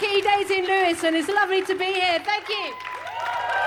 Kitty Daisy and Lewis, and it's lovely to be here. Thank you.